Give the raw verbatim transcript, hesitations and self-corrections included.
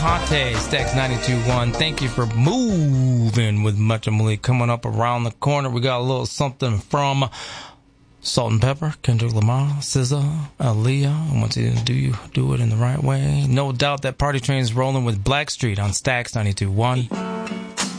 Hante, Stacks ninety-two point one. Thank you for moving with Much of Malik. Coming up around the corner, we got a little something from Salt and Pepper, Kendrick Lamar, S Z A, Aaliyah. I want you to do you do it in the right way. No doubt that party train's rolling with Blackstreet on Stacks ninety-two point one.